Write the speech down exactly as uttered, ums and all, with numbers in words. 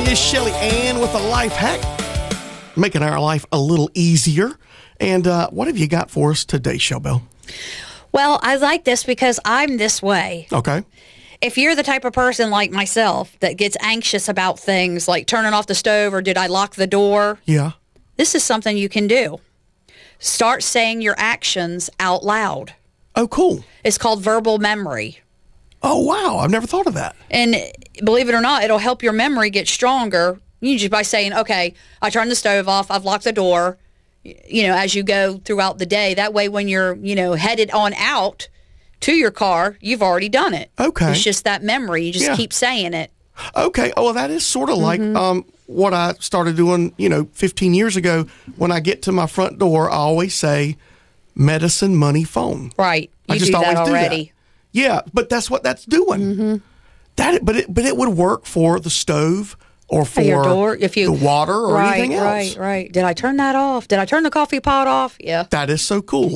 is Shelly Ann with a life hack, making our life a little easier. And uh, what have you got for us today, Showbell? Well, I like this because I'm this way. Okay. If you're the type of person like myself that gets anxious about things like turning off the stove or did I lock the door, Yeah. this is something you can do. Start saying your actions out loud. Oh, cool. It's called verbal memory. Oh, wow. I've never thought of that. And believe it or not, it'll help your memory get stronger usually by saying, okay, I turned the stove off, I've locked the door, you know, as you go throughout the day. That way when you're, you know, headed on out to your car, you've already done it. Okay. It's just that memory. You just Yeah. keep saying it. Okay. Oh, well, that is sort of like Mm-hmm. um, what I started doing, you know, fifteen years ago. When I get to my front door, I always say, medicine, money, phone. Right. You I just do always that do already. that. Yeah, but that's what that's doing. Mm-hmm. That, but it, but it would work for the stove or for your door, if you, the water or right, anything else. Right, right. Did I turn that off? Did I turn the coffee pot off? Yeah. That is so cool.